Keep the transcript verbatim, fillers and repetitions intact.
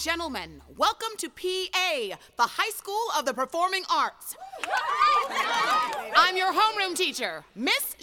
gentlemen, welcome to P A, the High School of the Performing Arts. I'm your homeroom teacher, Miss